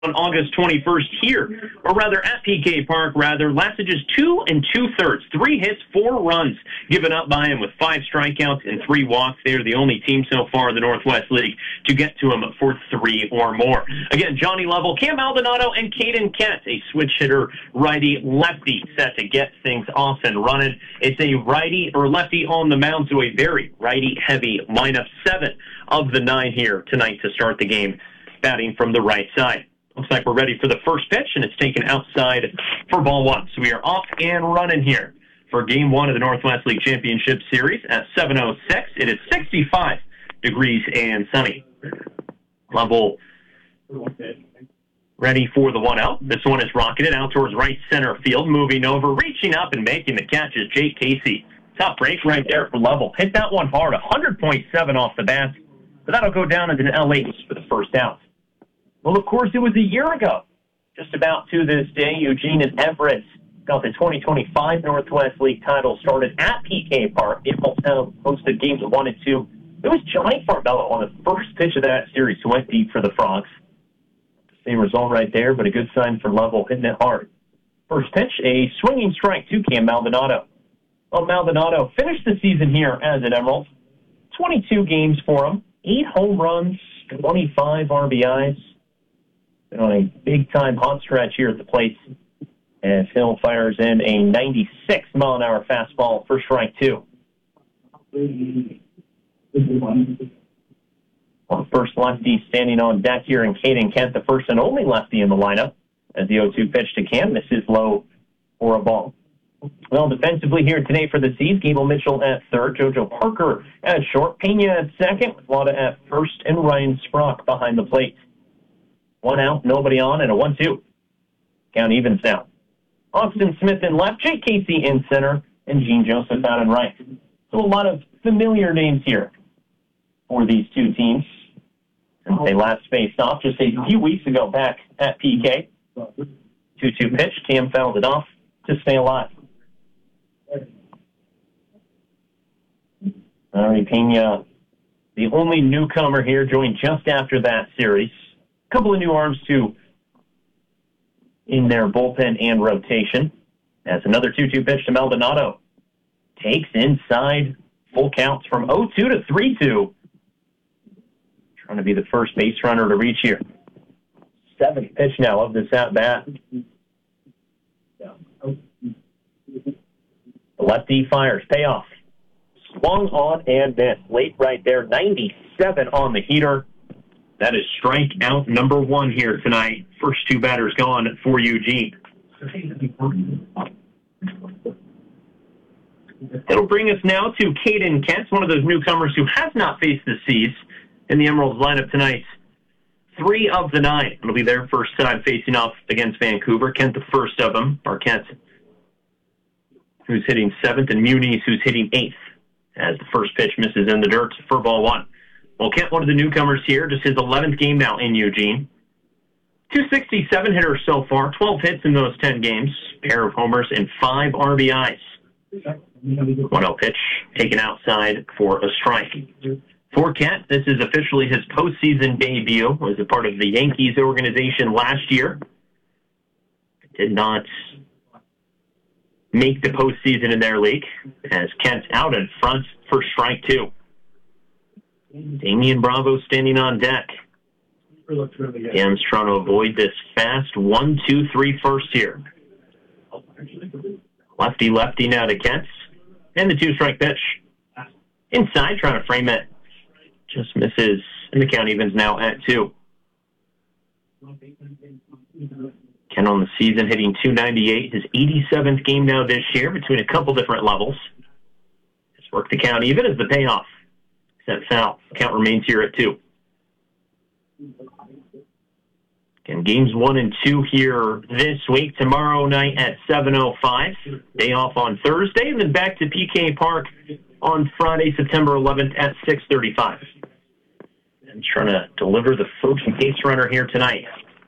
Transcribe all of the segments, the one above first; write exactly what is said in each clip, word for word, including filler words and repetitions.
on August twenty-first here, or rather at P K Park, rather, lasted just two and two-thirds, three hits, four runs given up by him with five strikeouts and three walks. They're the only team so far in the Northwest League to get to him for three or more. Again, Johnny Lovell, Cam Maldonado, and Caden Kent, a switch hitter, righty-lefty, set to get things off and running. It's a righty or lefty on the mound, so a very righty-heavy lineup. Seven of the nine here tonight to start the game, batting from the right side. Looks like we're ready for the first pitch, and it's taken outside for ball one. So we are off and running here for game one of the Northwest League Championship Series at seven oh six. It is sixty-five degrees and sunny. Lovell ready for the one out. This one is rocketed out towards right center field, moving over, reaching up and making the catch is Jake Casey. Top break right there for Lovell. Hit that one hard, one hundred point seven off the bat, but that'll go down as an L H for the first out. Well, of course, it was a year ago, just about to this day, Eugene and Everett got the twenty twenty-five Northwest League title started at P K Park. It hosted games one and two. It was Johnny Farbello on the first pitch of that series who went deep for the Frogs. Same result right there, but a good sign for Lovell, hitting it hard. First pitch, a swinging strike to Cam Maldonado. Well, Maldonado finished the season here as an Emerald. twenty-two games for him, eight home runs, twenty-five R B Is. Been on a big-time hot stretch here at the plate as Hill fires in a ninety-six mile an hour fastball for strike two. Well, first lefty standing on deck here in Caden Kent, the first and only lefty in the lineup, as the oh two pitch to Cam misses low for a ball. Well, defensively here today for the Seeds, Gable Mitchell at third, JoJo Parker at short, Pena at second, with Lada at first, and Ryan Sprock behind the plate. One out, nobody on, and a one two. Count evens now. Austin Smith in left, Jake Casey in center, and Gene Joseph out in right. So a lot of familiar names here for these two teams. Since they last faced off just a few weeks ago back at P K. two two pitch, Cam fouled it off to stay alive. Larry Pena, the only newcomer here, joined just after that series. A couple of new arms, too, in their bullpen and rotation. As another two two pitch to Maldonado. Takes inside, full counts from oh two to three two. Trying to be the first base runner to reach here. Seventh pitch now of this at-bat. The lefty fires, payoff. Swung on and missed. Late right there, ninety-seven on the heater. That is strikeout number one here tonight. First two batters gone for Eugene. It'll bring us now to Caden Kent, one of those newcomers who has not faced the Seas in the Emeralds lineup tonight. Three of the nine. It'll be their first time facing off against Vancouver. Kent the first of them. Barquette, who's hitting seventh, and Muniz, who's hitting eighth, as the first pitch misses in the dirt for ball one. Well, Kent, one of the newcomers here, just his eleventh game now in Eugene. two sixty-seven hitter so far, twelve hits in those ten games, pair of homers, and five R B Is. one oh pitch, taken outside for a strike. For Kent, this is officially his postseason debut. Was a part of the Yankees organization last year. Did not make the postseason in their league, as Kent's out in front for strike two. Damian Bravo standing on deck. Cam's trying to avoid this fast one two three first here. Lefty, lefty now to Kent. And the two-strike pitch. Inside, trying to frame it. Just misses. And the count evens now at two. Kent on the season hitting two ninety-eight. His eighty-seventh game now this year between a couple different levels. Just work the count even as the payoff. Set foul. Count remains here at two. Again, games one and two here this week. Tomorrow night at seven oh five. Day off on Thursday, and then back to P K Park on Friday, September eleventh at six thirty-five. And trying to deliver the first base runner here tonight.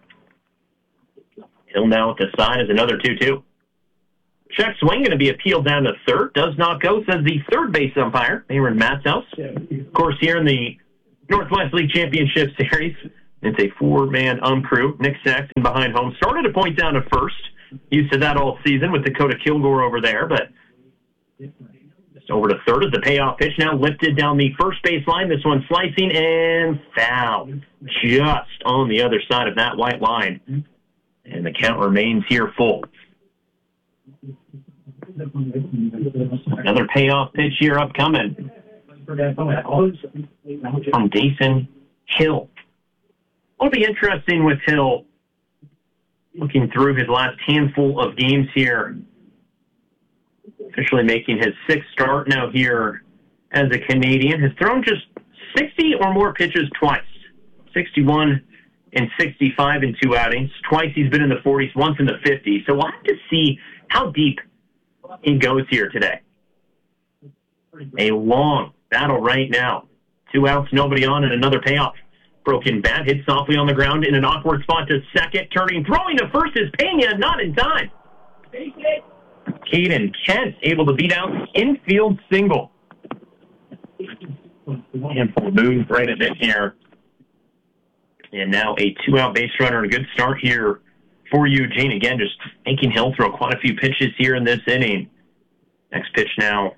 Hill now at the side is another two two. Check swing going to be appealed down to third. Does not go, says the third base umpire, Aaron Matzos. Of course, here in the Northwest League Championship Series, It's a four-man um crew. Nick Saxon behind home. Started a point down to first. Used to that all season with Dakota Kilgore over there, but just over to third as the payoff pitch now lifted down the first baseline. This one slicing and foul. Just on the other side of that white line. And the count remains here full. Another payoff pitch here upcoming from Dason Hill. What'll be interesting with Hill, looking through his last handful of games here, officially making his sixth start now here as a Canadian, has thrown just sixty or more pitches twice, sixty-one and sixty-five in two outings. Twice he's been in the forties, once in the fifties. So we'll have to see how deep he goes here today. A long battle right now. Two outs, nobody on, and another payoff. Broken bat, hit softly on the ground in an awkward spot to second. Turning, throwing to first is Pena, not in time. Caden Kent able to beat out infield single. Handful move right at it here. And now a two-out base runner and a good start here for Eugene. Again, just making Hill throw quite a few pitches here in this inning. Next pitch now.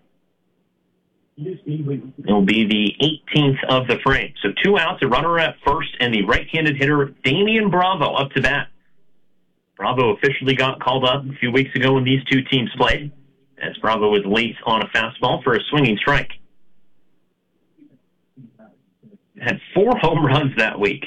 It'll be the eighteenth of the frame. So two outs, a runner at first, and the right-handed hitter Damian Bravo up to bat. Bravo officially got called up a few weeks ago when these two teams played, as Bravo was late on a fastball for a swinging strike. Had four home runs that week,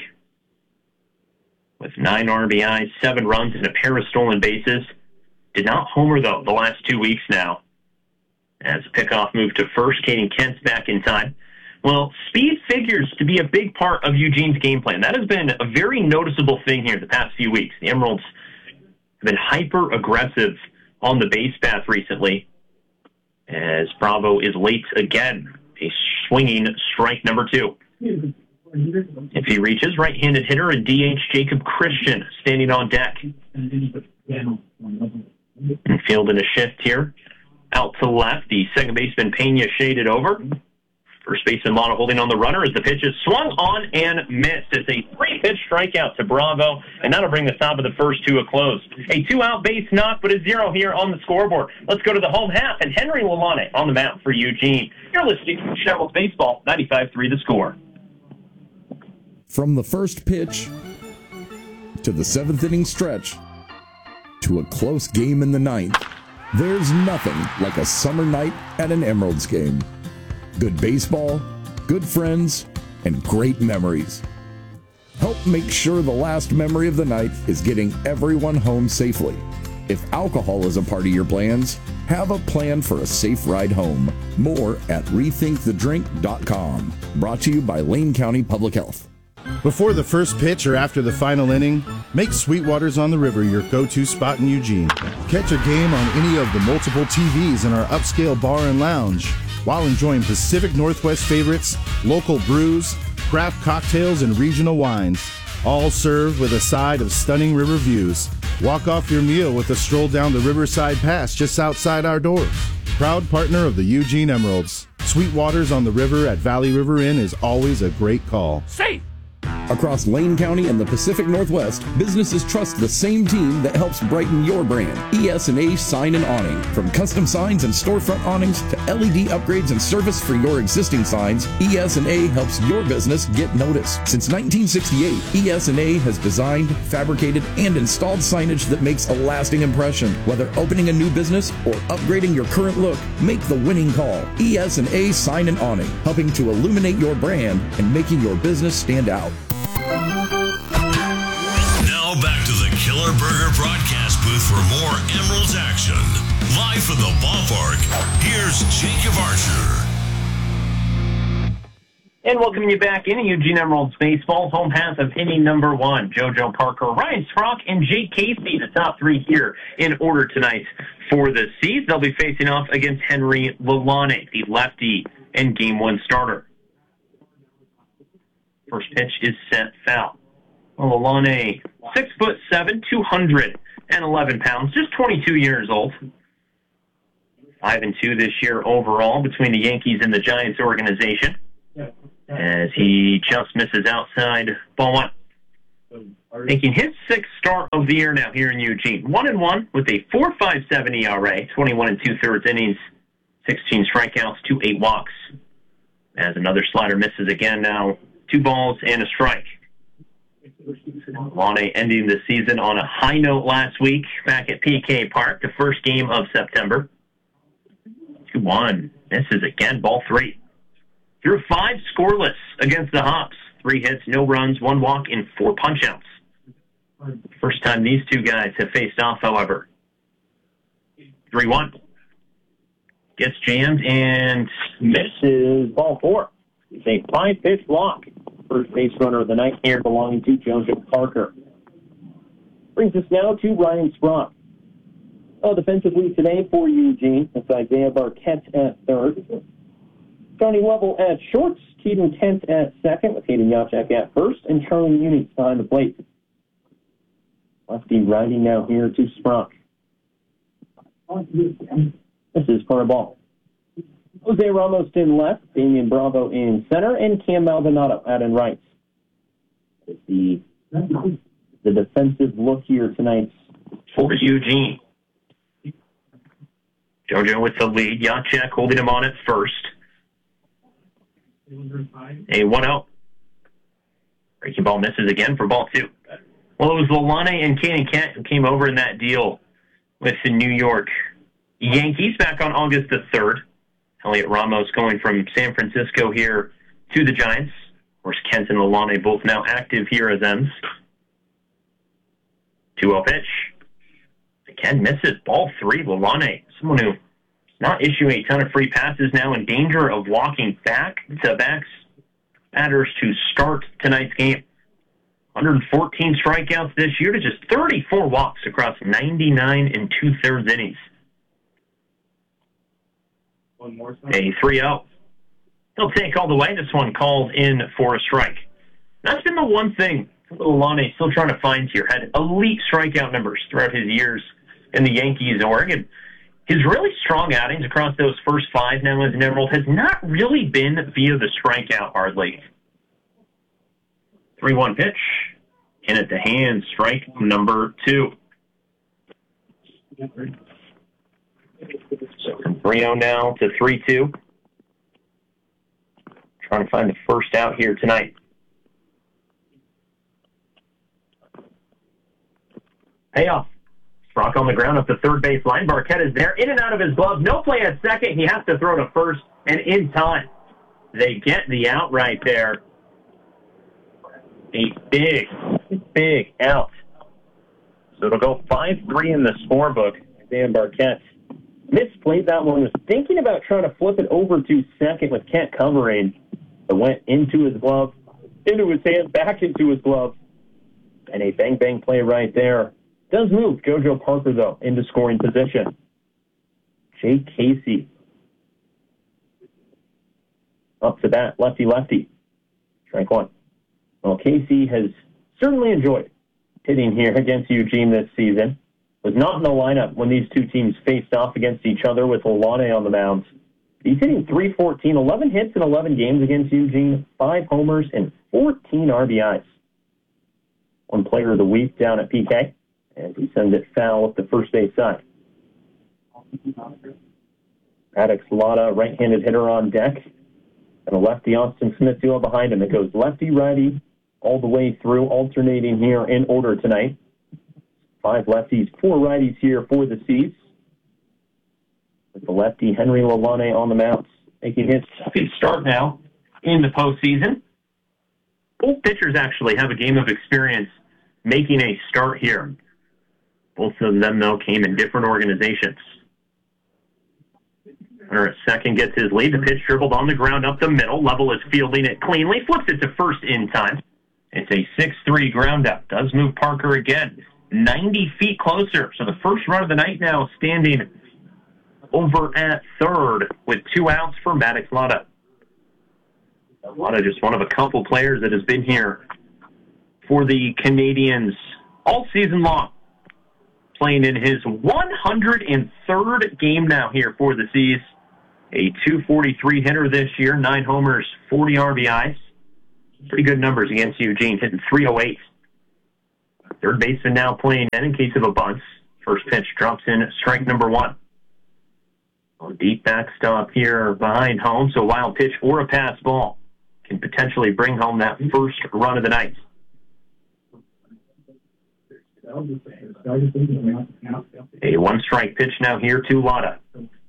with nine R B Is, seven runs, and a pair of stolen bases. Did not homer, though, the last two weeks now. As a pickoff move to first, Caden Kent's back in time. Well, speed figures to be a big part of Eugene's game plan. That has been a very noticeable thing here the past few weeks. The Emeralds have been hyper-aggressive on the base path recently, as Bravo is late again. A swinging strike number two. If he reaches, right-handed hitter and D H Jacob Christian standing on deck. And fielding a shift here. Out to left, the second baseman Pena shaded over. First baseman Lana holding on the runner as the pitch is swung on and missed. It's a three-pitch strikeout to Bravo, and that'll bring the top of the first to a close. A two-out base knock, but a zero here on the scoreboard. Let's go to the home half, and Henry Lalane on the mound for Eugene. You're listening to Shovels Baseball, ninety-five three The Score. From the first pitch to the seventh inning stretch to a close game in the ninth, there's nothing like a summer night at an Emeralds game. Good baseball, good friends, and great memories. Help make sure the last memory of the night is getting everyone home safely. If alcohol is a part of your plans, have a plan for a safe ride home. More at rethink the drink dot com. Brought to you by Lane County Public Health. Before the first pitch or after the final inning, make Sweetwater's on the River your go-to spot in Eugene. Catch a game on any of the multiple T Vs in our upscale bar and lounge while enjoying Pacific Northwest favorites, local brews, craft cocktails, and regional wines, all served with a side of stunning river views. Walk off your meal with a stroll down the Riverside Pass just outside our doors. Proud partner of the Eugene Emeralds. Sweetwater's on the River at Valley River Inn is always a great call. Safe! Across Lane County and the Pacific Northwest, businesses trust the same team that helps brighten your brand. E S and A Sign and Awning. From custom signs and storefront awnings to L E D upgrades and service for your existing signs, E S and A helps your business get noticed. Since nineteen sixty-eight, E S and A has designed, fabricated, and installed signage that makes a lasting impression. Whether opening a new business or upgrading your current look, make the winning call. E S and A Sign and Awning, helping to illuminate your brand and making your business stand out. Now back to the Killer Burger broadcast booth for more Emeralds action. Live from the ballpark, here's Jacob Archer. And welcoming you back into Eugene Emeralds Baseball, home half of inning number one. JoJo Parker, Ryan Sprock, and Jake Casey, the top three here in order tonight for the C's. They'll be facing off against Henry Lalane, the lefty and game one starter. First pitch is set foul. Well, Lalane, six foot seven, two hundred eleven pounds, just twenty-two years old. Five and two this year overall between the Yankees and the Giants organization. As he just misses outside, ball one. making his sixth start of the year now here in Eugene. One and one with a four point five seven E R A, twenty-one and two-thirds innings, sixteen strikeouts, two eight walks. As another slider misses again now, two balls and a strike. Launay ending the season on a high note last week back at P K Park, the first game of September. two one. Misses again, ball three. Through five scoreless against the Hops. Three hits, no runs, one walk, and four punch-outs. First time these two guys have faced off, however. three one. Gets jammed and misses ball four. It's a five-pitch block. First base runner of the night here belonging to Joseph Parker. Brings us now to Ryan Sprott. Oh, defensively today for Eugene, it's Isaiah Barquette at third. Johnny Lovell at short, Keaton Kent at second, with Hayden Yachek at first, and Charlie Munich behind the plate. Lefty riding now here to Sprott. This is for a ball. Jose Ramos in left, Damian Bravo in center, and Cam Maldonado out in right. The, the defensive look here tonight for Eugene. JoJo with the lead. Yachek holding him on at first. A one oh. Breaking ball misses again for ball two. Well, it was Lalane and Kaden Kent who came over in that deal with the New York Yankees back on August the third. Elliot Ramos going from San Francisco here to the Giants. Of course, Kent and Lalane both now active here as M's. two oh pitch. Again, misses ball three. Lalane, someone who not issuing a ton of free passes, now in danger of walking back to backs batters to start tonight's game. one hundred fourteen strikeouts this year to just thirty-four walks across ninety-nine and two-thirds innings. One more A three oh. He'll take all the way. This one called in for a strike. That's been the one thing Lalane still trying to find here. Had elite strikeout numbers throughout his years in the Yankees Oregon. His really strong outings across those first five now as an Emerald has not really been via the strikeout hardly. three one pitch. In at the hand, strike number two. So from three oh now to three two. Trying to find the first out here tonight. Payoff. Brock on the ground up the third base line. Barquette is there. In and out of his glove. No play at second. He has to throw to first. And in time, they get the out right there. A big, big out. So it'll go five three in the scorebook. Dan Barquette misplayed that one. Was thinking about trying to flip it over to second with Kent covering. It went into his glove, into his hand, back into his glove. And a bang-bang play right there. Does move JoJo Parker, though, into scoring position. Jake Casey. Up to bat, lefty-lefty. Strike one. Well, Casey has certainly enjoyed hitting here against Eugene this season. Was not in the lineup when these two teams faced off against each other with Lalane on the mound. He's hitting three fourteen, eleven hits in eleven games against Eugene, five homers, and fourteen R B Is. One player of the week down at P K. And he sends it foul at the first base side. Maddox Lotta, right-handed hitter on deck. And a lefty Austin Smith duo behind him. It goes lefty-righty all the way through, alternating here in order tonight. Five lefties, four righties here for the C's. With the lefty Henry Lalane on the mound, making his second start now in the postseason. Both pitchers actually have a game of experience making a start here. Both of them, though, came in different organizations. Hunter at second gets his lead. The pitch dribbled on the ground up the middle. Lovell is fielding it cleanly. Flips it to first in time. It's a six three ground out. Does move Parker again. ninety feet closer. So the first run of the night now standing over at third with two outs for Maddox Lotta. Lotta just one of a couple players that has been here for the Canadians all season long. Playing in his one hundred third game now here for the C's. A two forty-three hitter this year, nine homers, forty R B Is. Pretty good numbers against Eugene, hitting three oh eight. Third baseman now playing in in case of a bunt. First pitch drops in strike number one. On deep backstop here behind home, so a wild pitch or a pass ball can potentially bring home that first run of the night. A one-strike pitch now here to Lotta.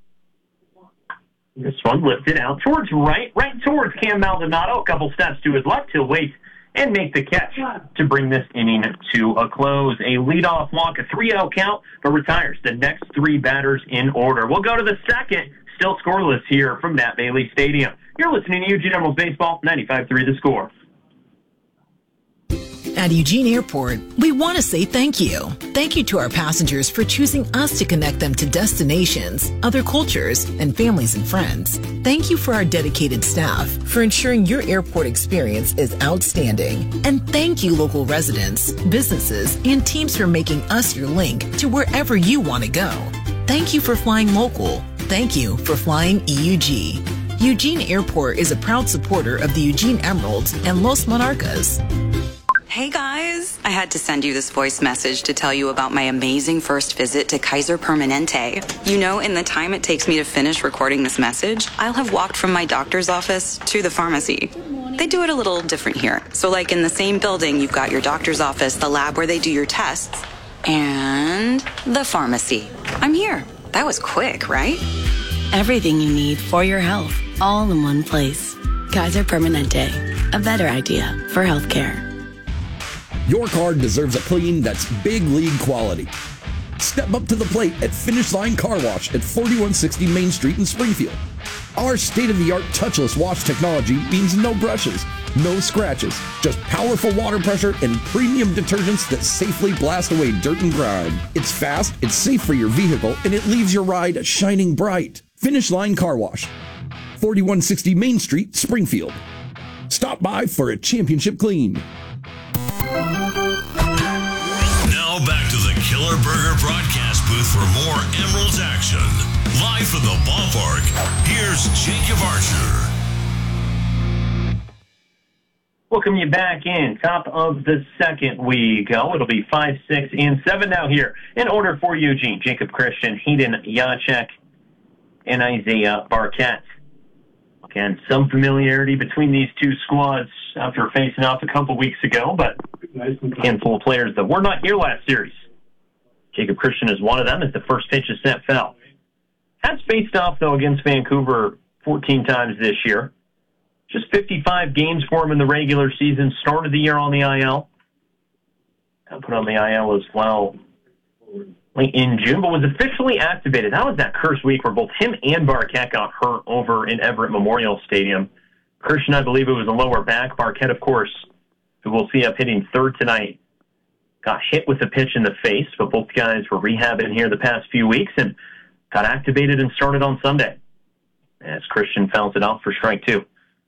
This one lifted out towards right, right towards Cam Maldonado. A couple steps to his left. He'll wait and make the catch to bring this inning to a close. A leadoff walk, a three oh count, but retires the next three batters in order. We'll go to the second. Still scoreless here from Matt Bailey Stadium. You're listening to Eugene Emeralds Baseball, ninety-five three The Score. At Eugene Airport, we want to say thank you. Thank you to our passengers for choosing us to connect them to destinations, other cultures, and families and friends. Thank you for our dedicated staff for ensuring your airport experience is outstanding. And thank you, local residents, businesses, and teams for making us your link to wherever you want to go. Thank you for flying local. Thank you for flying E U G. Eugene Airport is a proud supporter of the Eugene Emeralds and Los Monarcas. Hey guys, I had to send you this voice message to tell you about my amazing first visit to Kaiser Permanente. You know, in the time it takes me to finish recording this message, I'll have walked from my doctor's office to the pharmacy. They do it a little different here. So like in the same building, you've got your doctor's office, the lab where they do your tests, and the pharmacy. I'm here. That was quick, right? Everything you need for your health, all in one place. Kaiser Permanente, a better idea for healthcare. Your car deserves a clean that's big league quality. Step up to the plate at Finish Line Car Wash at forty-one sixty Main Street in Springfield. Our state-of-the-art touchless wash technology means no brushes, no scratches, just powerful water pressure and premium detergents that safely blast away dirt and grime. It's fast, it's safe for your vehicle, and it leaves your ride shining bright. Finish Line Car Wash, forty-one sixty Main Street, Springfield. Stop by for a championship clean. Now back to the Killer Burger broadcast booth for more Emeralds action. Live from the ballpark, here's Jacob Archer. Welcome you back in. Top of the second we go. It'll be five, six, and seven now here. In order for Eugene, Jacob Christian, Hayden Yachek, and Isaiah Barquette. Again, some familiarity between these two squads after facing off a couple weeks ago, but a handful of players that were not here last series. Jacob Christian is one of them as the first pitch is sent foul. Has faced off, though, against Vancouver fourteen times this year. Just fifty-five games for him in the regular season. Started the year on the I L. Got put on the I L as well late in June, but was officially activated. That was that cursed week where both him and Barquette got hurt over in Everett Memorial Stadium. Christian, I believe it was a lower back. Barquette, of course, who we'll see up hitting third tonight, got hit with a pitch in the face, but both guys were rehabbing here the past few weeks and got activated and started on Sunday. As Christian fouls it off for strike two.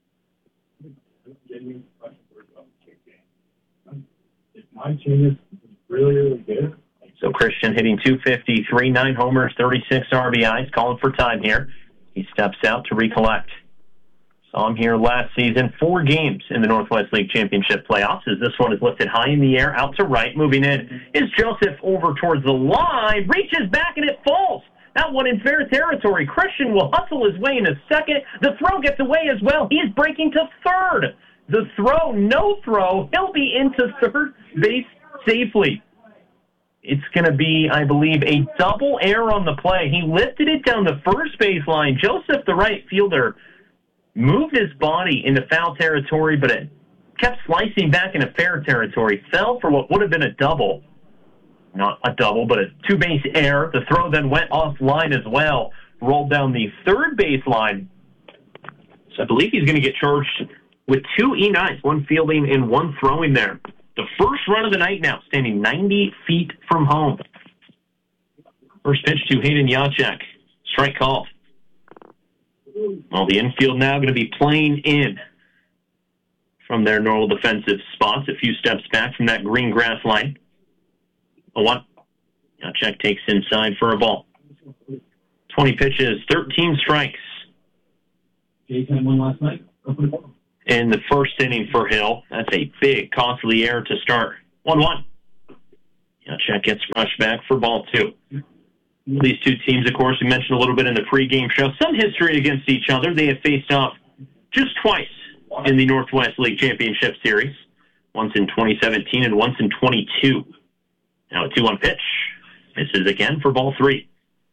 My team is really, really good. So Christian hitting two fifty-three, nine homers, thirty-six R B Is, calling for time here. He steps out to recollect. Saw him here last season, four games in the Northwest League Championship playoffs, as this one is lifted high in the air, out to right. Moving in is Joseph over towards the line, reaches back and it falls. That one in fair territory. Christian will hustle his way into second. The throw gets away as well. He's breaking to third. The throw, no throw. He'll be into third base safely. It's going to be, I believe, a double error on the play. He lifted it down the first baseline. Joseph, the right fielder, moved his body into foul territory, but it kept slicing back into fair territory. Fell for what would have been a double. Not a double, but a two-base error. The throw then went offline as well. Rolled down the third baseline. So I believe he's going to get charged with two E nines, one fielding and one throwing there. The first run of the night now, standing ninety feet from home. First pitch to Hayden Yachek. Strike called. Well, the infield now going to be playing in from their normal defensive spots, a few steps back from that green grass line. A one. Yachek takes inside for a ball. twenty pitches, thirteen strikes. J-Time won last night. In the first inning for Hill. That's a big, costly error to start. one one. Yachek gets rushed back for ball two. These two teams, of course, we mentioned a little bit in the pregame show, some history against each other. They have faced off just twice in the Northwest League Championship Series, once in twenty seventeen and once in twenty-two. Now a two one pitch. Misses again for ball three.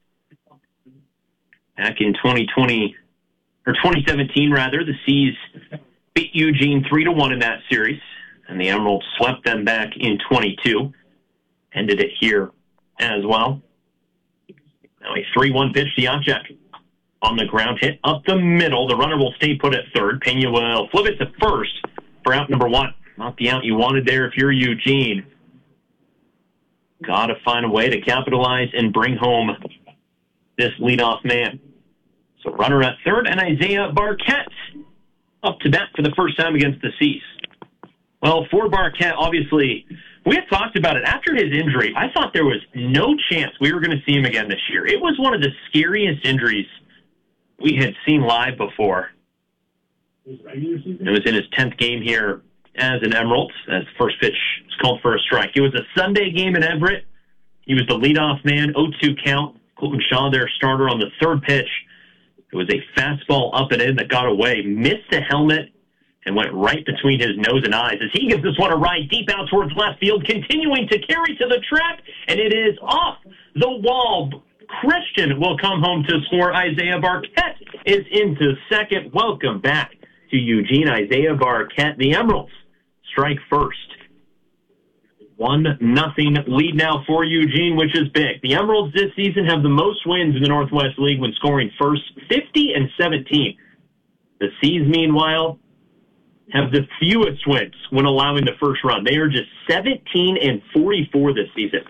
Back in twenty twenty, or twenty seventeen rather, the Seas beat Eugene three to one in that series, and the Emeralds swept them back in twenty-two. Ended it here as well. Now a three one pitch to Yachek. On the ground, hit up the middle. The runner will stay put at third. Pena will flip it to first for out number one. Not the out you wanted there if you're Eugene. Got to find a way to capitalize and bring home this leadoff man. So runner at third, and Isaiah Barquette up to bat for the first time against the Seas. Well, for Barquette, obviously, we had talked about it. After his injury, I thought there was no chance we were going to see him again this year. It was one of the scariest injuries we had seen live before. It was in his tenth game here as an Emerald, as the first pitch was called for a strike. It was a Sunday game in Everett. He was the leadoff man, oh two count. Colton Shaw, their starter, on the third pitch. It was a fastball up and in that got away, missed the helmet, and went right between his nose and eyes as he gives this one a ride deep out towards left field, continuing to carry to the track, and it is off the wall. Christian will come home to score. Isaiah Barquette is into second. Welcome back to Eugene. Isaiah Barquette, the Emeralds strike first. One nothing lead now for Eugene, which is big. The Emeralds this season have the most wins in the Northwest League when scoring first, fifty and seventeen. The Seas, meanwhile, have the fewest wins when allowing the first run. They are just seventeen and forty-four this season.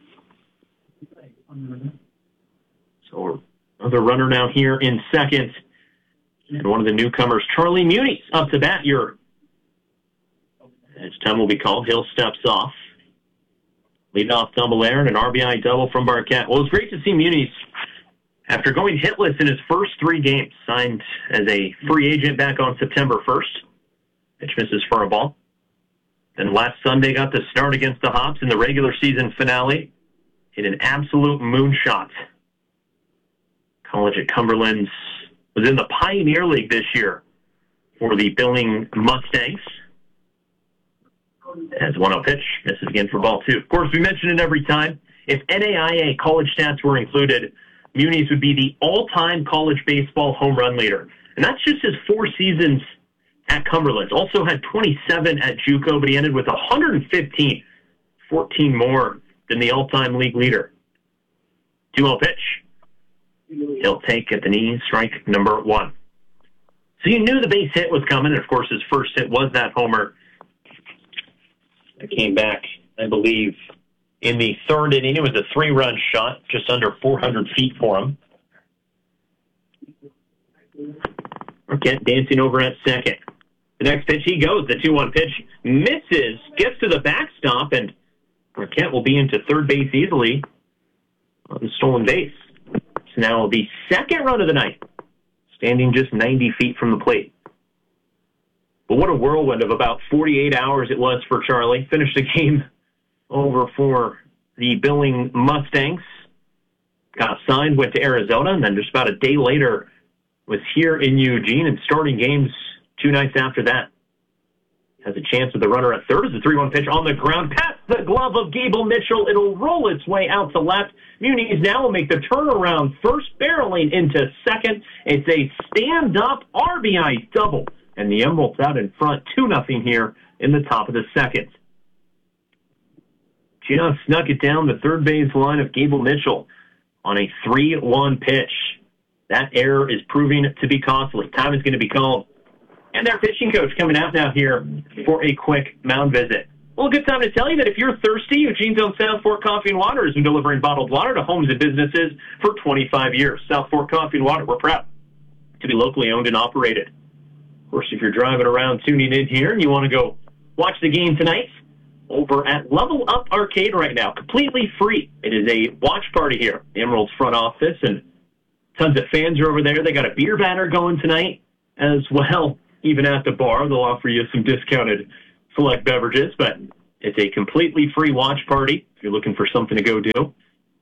So another runner now here in second. And one of the newcomers, Charlie Muniz, up to bat. Your His time will be called. Hill steps off. Leadoff double air and an R B I double from Barquette. Well, it's great to see Muniz, after going hitless in his first three games, signed as a free agent back on September first. Pitch misses for a ball. Then last Sunday got the start against the Hops in the regular season finale. Hit an absolute moonshot. College at Cumberland's was in the Pioneer League this year for the Billing Mustangs. As one oh pitch, misses again for ball two. Of course, we mention it every time. If N A I A college stats were included, Muniz would be the all-time college baseball home run leader. And that's just his four seasons at Cumberland. Also had twenty-seven at JUCO, but he ended with one hundred fifteen, fourteen more than the all-time league leader. two oh pitch. He'll take at the knee, strike number one. So you knew the base hit was coming, and of course his first hit was that homer. It came back, I believe, in the third inning. It was a three-run shot, just under four hundred feet for him. Barquette dancing over at second. The next pitch, he goes. The two one pitch misses, gets to the backstop, and Barquette will be into third base easily on the stolen base. It's now the second run of the night, standing just ninety feet from the plate. But what a whirlwind of about forty-eight hours it was for Charlie. Finished the game over for the Billing Mustangs. Got signed, went to Arizona, and then just about a day later was here in Eugene and starting games two nights after that. Has a chance with the runner at third as the three one pitch on the ground. Past the glove of Gable Mitchell. It'll roll its way out to left. Muniz now will make the turnaround first, barreling into second. It's a stand-up R B I double. And the Emeralds out in front, two nothing here in the top of the second. Just snuck it down the third base line of Gable Mitchell on a three one pitch. That error is proving to be costly. Time is going to be called. And their pitching coach coming out now here for a quick mound visit. Well, a good time to tell you that if you're thirsty, Eugene's own South Fork Coffee and Water has been delivering bottled water to homes and businesses for twenty-five years. South Fork Coffee and Water, we're proud to be locally owned and operated. Of course, if you're driving around tuning in here and you want to go watch the game tonight, over at Level Up Arcade right now, completely free. It is a watch party here. The Emeralds front office and tons of fans are over there. They got a beer banner going tonight as well. Even at the bar, they'll offer you some discounted select beverages. But It's a completely free watch party if you're looking for something to go do.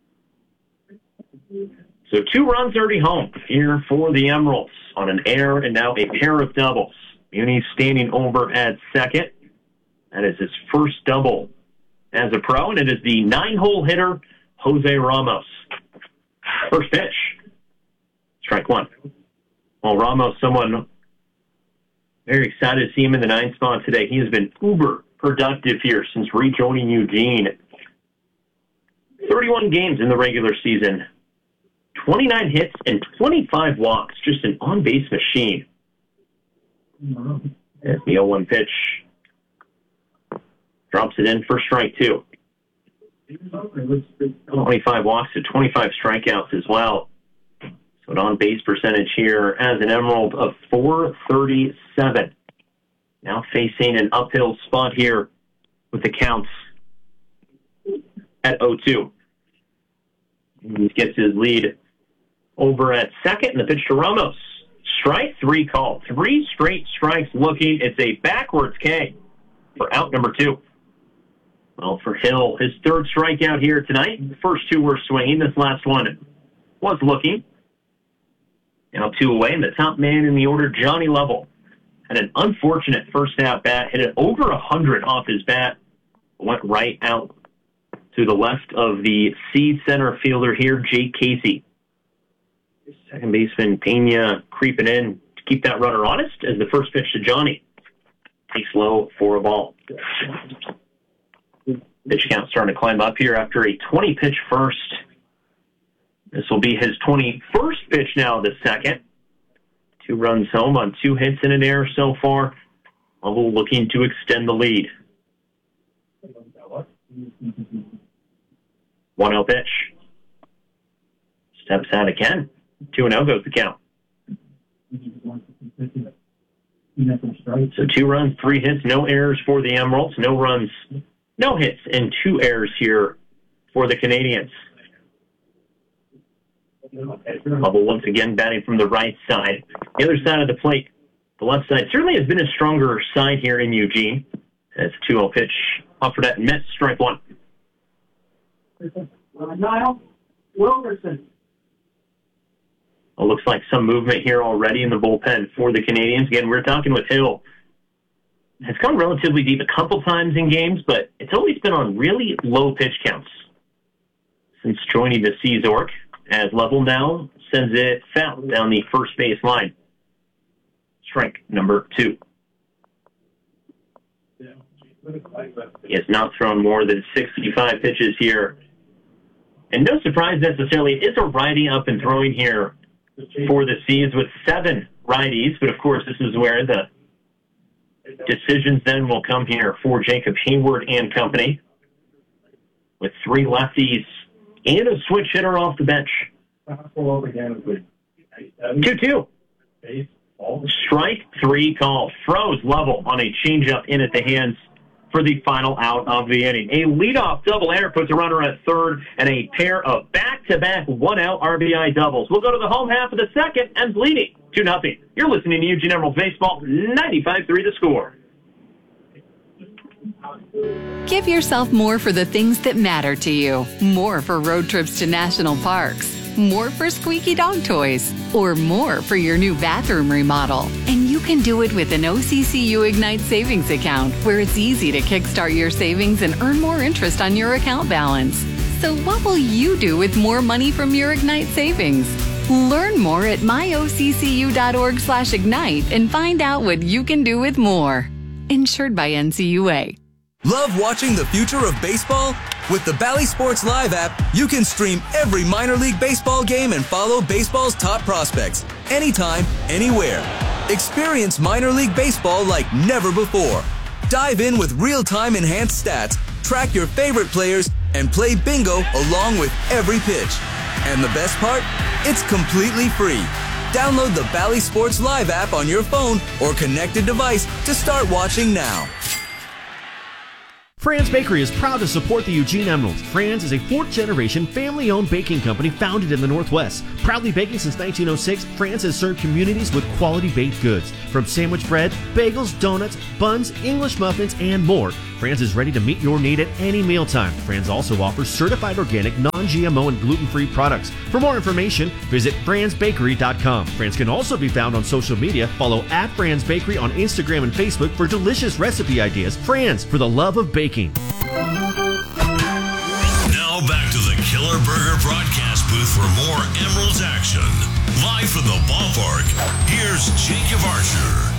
So two runs already home here for the Emeralds on an air and now a pair of doubles. Muni standing over at second. That is his first double as a pro, and it is the nine-hole hitter, Jose Ramos. First pitch. Strike one. Well, Ramos, someone very excited to see him in the ninth spot today. He has been uber productive here since rejoining Eugene. thirty-one games in the regular season. twenty-nine hits and twenty-five walks. Just an on-base machine. There's the oh one pitch. Drops it in for strike two. twenty-five walks to twenty-five strikeouts as well. So an on-base percentage here as an Emerald of four thirty-seven. Now facing an uphill spot here with the counts at oh two. He gets his lead over at second, and the pitch to Ramos. Strike three call. Three straight strikes looking. It's a backwards K for out number two. Well, for Hill, his third strikeout here tonight. The first two were swinging. This last one was looking. Now two away, and the top man in the order, Johnny Lovell, had an unfortunate first at-bat. Hit it over one hundred off his bat. Went right out to the left of the seed center fielder here, Jake Casey. Second baseman Pena creeping in to keep that runner honest as the first pitch to Johnny. Takes low for a ball. Pitch count starting to climb up here after a twenty-pitch first. This will be his twenty-first pitch now, the second. Two runs home on two hits and an error so far. Lovell looking to extend the lead. one oh pitch. Steps out again. two and oh goes the count. So two runs, three hits, no errors for the Emeralds. No runs, no hits, and two errors here for the Canadians. Lovell once again batting from the right side. The other side of the plate, the left side, certainly has been a stronger side here in Eugene. That's two oh pitch offered at Mets, strike one. Niall Wilkerson. Well, looks like some movement here already in the bullpen for the Canadians. Again, we're talking with Hill. It's gone relatively deep a couple times in games, but it's always been on really low pitch counts since joining the Seazork, as Lovell now sends it foul down the first base line. Strike number two. He has not thrown more than sixty-five pitches here. And no surprise necessarily, it is a righty up and throwing here for the Seas with seven righties. But, of course, this is where the decisions then will come here for Jacob Hayward and company, with three lefties and a switch hitter off the bench. two two. Strike three call. Froze Lovell on a changeup in at the hands for the final out of the inning. A leadoff double air puts a runner at third, and a pair of back-to-back one-out R B I doubles. We'll go to the home half of the second, and leading two nothing. You're listening to Eugene Emerald Baseball, ninety-five three The Score. Give yourself more for the things that matter to you. More for road trips to national parks. More for squeaky dog toys. Or more for your new bathroom remodel. And you can do it with an O C C U Ignite savings account, where it's easy to kickstart your savings and earn more interest on your account balance. So what will you do with more money from your Ignite savings? Learn more at my O C C U dot org slash ignite and find out what you can do with more. Insured by N C U A. Love watching the future of baseball? With the Bally Sports Live app, you can stream every minor league baseball game and follow baseball's top prospects anytime, anywhere. Experience minor league baseball like never before. Dive in with real-time enhanced stats, track your favorite players, and play bingo along with every pitch. And the best part? It's completely free. Download the Bally Sports Live app on your phone or connected device to start watching now. Fran's Bakery is proud to support the Eugene Emeralds. Fran's is a fourth-generation, family-owned baking company founded in the Northwest. Proudly baking since nineteen oh six, Fran's has served communities with quality baked goods. From sandwich bread, bagels, donuts, buns, English muffins, and more, Fran's is ready to meet your need at any mealtime. Fran's also offers certified organic, non-G M O, and gluten-free products. For more information, visit frans bakery dot com. Fran's can also be found on social media. Follow at Fran's Bakery on Instagram and Facebook for delicious recipe ideas. Fran's, for the love of baking. Now back to the Killer Burger broadcast booth for more Emeralds action. Live from the ballpark, here's Jacob Archer.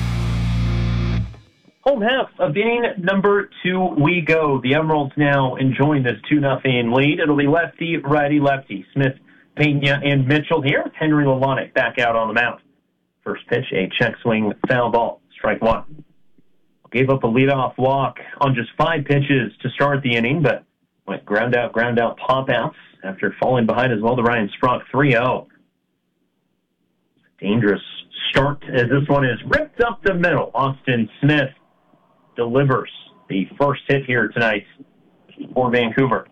Home half of inning number two we go. The Emeralds now enjoying this two nothing lead. It'll be lefty, righty, lefty. Smith, Pena, and Mitchell here. Henry Lalonic back out on the mound. First pitch, a check swing, foul ball, strike one. Gave up a leadoff walk on just five pitches to start the inning, but went ground out, ground out, pop outs after falling behind as well to Ryan Sprunk, three oh. Dangerous start as this one is ripped up the middle. Austin Smith delivers the first hit here tonight for Vancouver.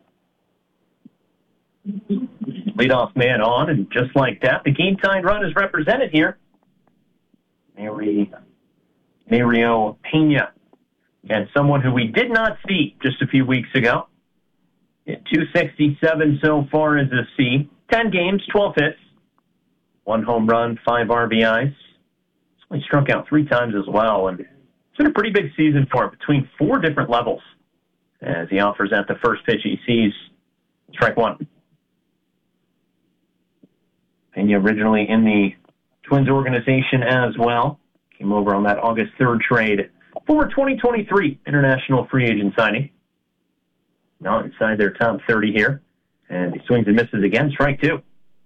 Leadoff man on, and just like that, the game-tying run is represented here. Mary, Mario Pena, and someone who we did not see just a few weeks ago. two sixty-seven so far as a C. ten games, twelve hits, one home run, five R B Is. He's only struck out three times as well, and it's been a pretty big season for him between four different levels as he offers at the first pitch he sees. Strike one. Pena originally in the Twins organization as well. Came over on that August third trade for twenty twenty-three international free agent signing. Now inside their top thirty here. And he swings and misses again. Strike two.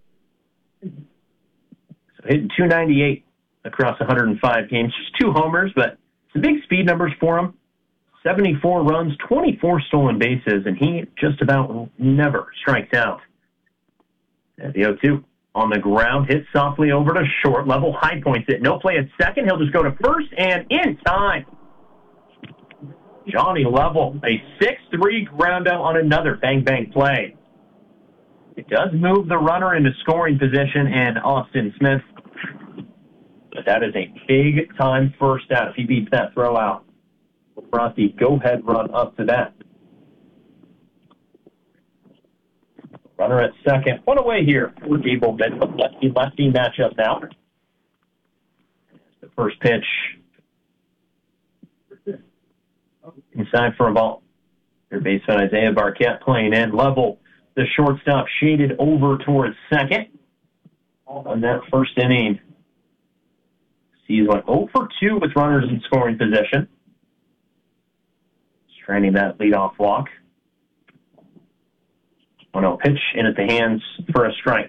So hitting two ninety-eight across one hundred five games. Just two homers, but some big speed numbers for him. seventy-four runs, twenty-four stolen bases, and he just about never strikes out. At the oh two. On the ground, hits softly over to short, level high points it. No play at second. He'll just go to first and in time. Johnny Level, a six three ground out on another bang-bang play. It does move the runner into scoring position and Austin Smith. But that is a big-time first out if he beats that throw out. Brought the go-ahead run up to that. Runner at second. One away here for Gable Bedlam. Lefty-lefty matchup now. The first pitch. Inside for a ball. Your baseman Isaiah Barquette playing in. Level. The shortstop shaded over towards second. On that first inning. Sees went oh for two with runners in scoring position. Stranding that leadoff walk. one oh pitch in at the hands for a strike.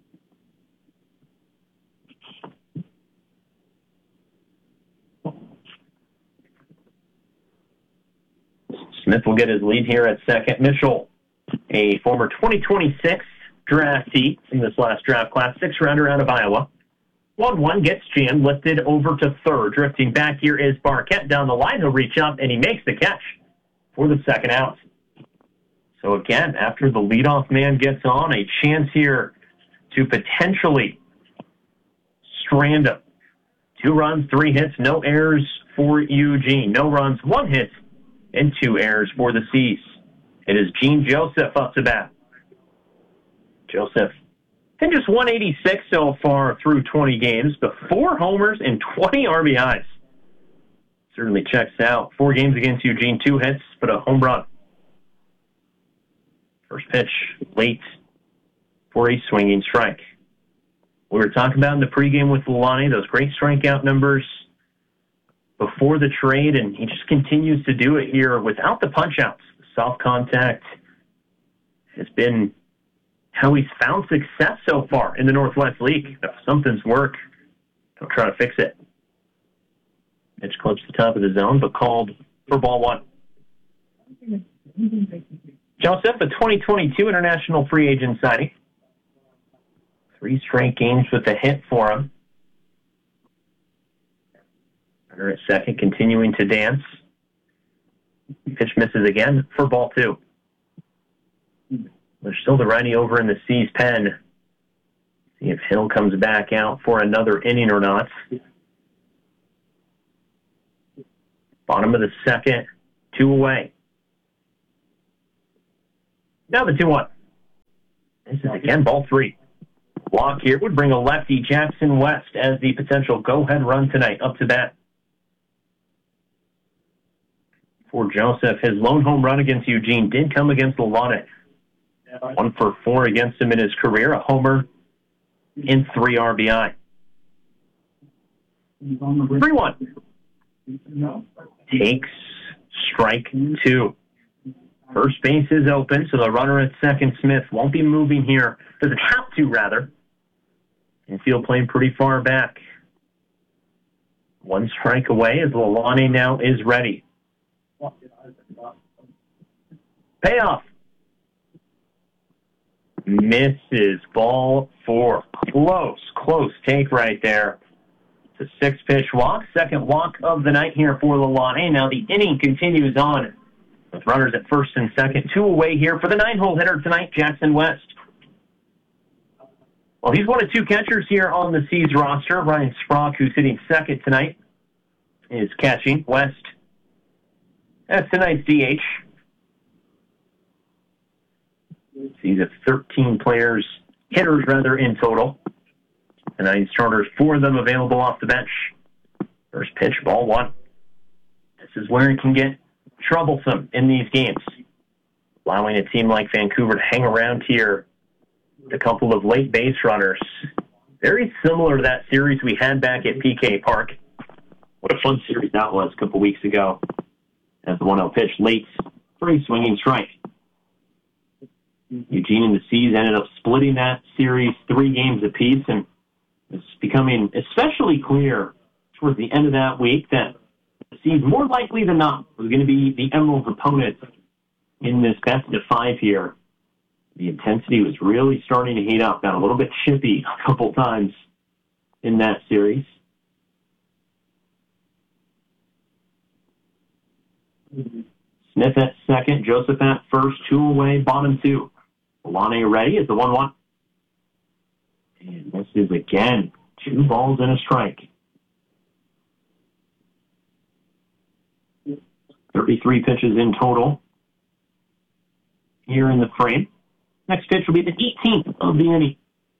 Smith will get his lead here at second. Mitchell, a former twenty twenty-six draftee in this last draft class, six-rounder out of Iowa. one one gets jammed, lifted over to third. Drifting back here is Barquette down the line. He'll reach up, and he makes the catch for the second out. So again, after the leadoff man gets on, a chance here to potentially strand him. Two runs, three hits, no errors for Eugene. No runs, one hit, and two errors for the C's. It is Gene Joseph up to bat. Joseph hit just one eighty-six so far through twenty games, but four homers and twenty R B Is. Certainly checks out. Four games against Eugene, two hits, but a home run. First pitch late for a swinging strike. We were talking about in the pregame with Lalani, those great strikeout numbers before the trade, and he just continues to do it here without the punch-outs. The soft contact has been how he's found success so far in the Northwest League. If something's work, don't try to fix it. Pitch clips the top of the zone, but called for ball one. Joseph, a twenty twenty-two international free agent signing. Three straight games with a hit for him. Runner at second, continuing to dance. Pitch misses again for ball two. There's still the righty over in the C's pen. See if Hill comes back out for another inning or not. Bottom of the second, two away. Now the two one. This is again ball three. Walk here would bring a lefty, Jackson West, as the potential go-ahead run tonight up to bat. For Joseph, his lone home run against Eugene did come against Lalane. One for four against him in his career, a homer and three R B I. three one. Takes strike two. First base is open, so the runner at second, Smith, won't be moving here. Doesn't have to, rather. Infield playing pretty far back. One strike away as Lalane now is ready. Payoff. Misses ball four. Close, close take right there. It's a six-pitch walk. Second walk of the night here for Lalane. Now the inning continues on with runners at first and second. Two away here for the nine-hole hitter tonight, Jackson West. Well, he's one of two catchers here on the C's roster. Ryan Sprock, who's hitting second tonight, is catching. West, that's tonight's D H. He's at thirteen players, hitters rather, in total. And nine starters, four of them available off the bench. First pitch, ball one. This is where it can get troublesome in these games. Allowing a team like Vancouver to hang around here with a couple of late base runners. Very similar to that series we had back at P K Park. What a fun series that was a couple weeks ago. As the one oh pitch late for a swinging strike. Eugene and the C's ended up splitting that series three games apiece, and it's becoming especially clear towards the end of that week that the C's, more likely than not, was going to be the Emerald's opponent in this best of five here. The intensity was really starting to heat up. Got a little bit chippy a couple times in that series. Smith at second, Joseph at first, two away, bottom two. Lalane ready is the one one. And this is again two balls and a strike. thirty-three pitches in total here in the frame. Next pitch will be the eighteenth of the inning.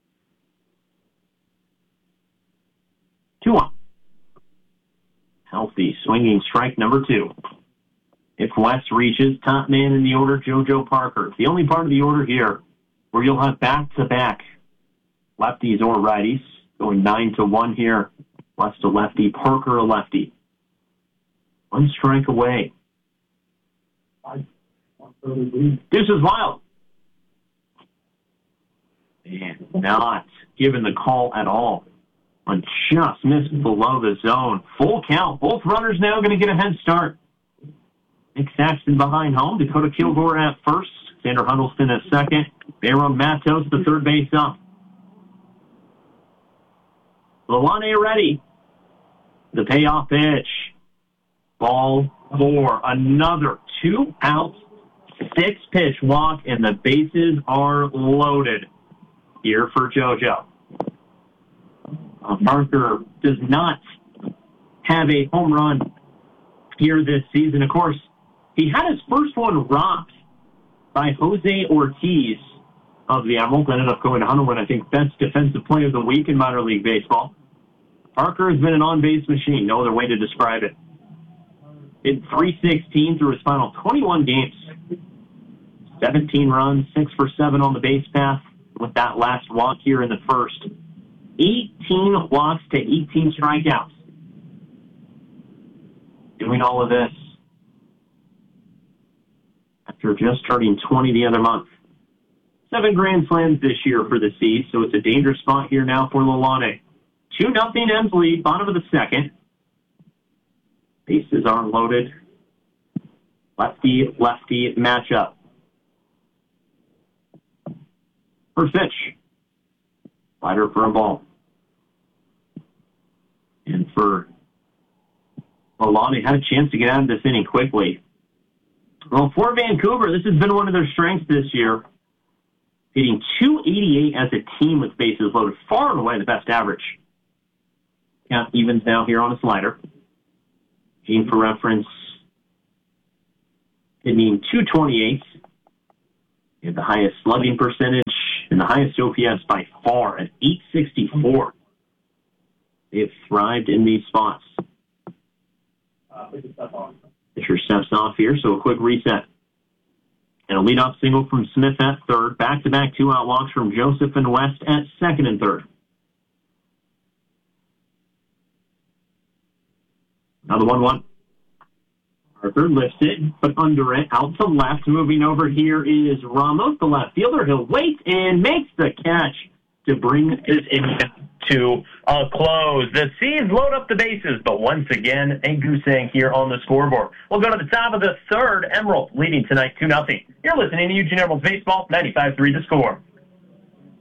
two one. Healthy swinging strike number two. If West reaches, top man in the order, JoJo Parker. It's the only part of the order here where you'll have back-to-back lefties or righties. Going nine to one here. West a lefty, Parker a lefty. One strike away. This is wild. And not given the call at all. On just missed below the zone. Full count. Both runners now going to get a head start. Nick Saxton behind home. Dakota Kilgore at first. Xander Huddleston at second. Bayron Matos, the third base up. Lalane ready. The payoff pitch. Ball four. Another two out, six pitch walk, and the bases are loaded here for JoJo. Uh, Parker does not have a home run here this season. Of course, he had his first one robbed by Jose Ortiz of the Emeralds. Ended up going to Hunterwood, I think, best defensive player of the week in minor league baseball. Parker has been an on-base machine. No other way to describe it. In three sixteen through his final twenty-one games. seventeen runs, six for seven on the base path with that last walk here in the first. eighteen walks to eighteen strikeouts. Doing all of this after just turning twenty the other month. Seven grand slams this year for the C's, so it's a dangerous spot here now for Lalane. two nothing M's lead, bottom of the second. Bases are loaded. Lefty-lefty matchup. First pitch. Slider for a ball. And for Lalane, had a chance to get out of this inning quickly. Well, for Vancouver, this has been one of their strengths this year. Hitting two eighty-eight as a team with bases loaded, far and away the best average. Count evens now here on a slider. Gene, for reference, hitting two twenty-eight. They have the highest slugging percentage and the highest O P S by far at eight sixty-four. They have thrived in these spots. Pitcher steps off here, so a quick reset. And a leadoff single from Smith at third. Back-to-back two-out walks from Joseph and West at second and third. Another one one. Arthur lifts it, but under it, out to left. Moving over here is Ramos, the left fielder. He'll wait and makes the catch to bring this inning to a close. The Seeds load up the bases, but once again, a goose egg here on the scoreboard. We'll go to the top of the third. Emerald leading tonight two nothing. You're listening to Eugene Emerald's Baseball, ninety-five three The Score.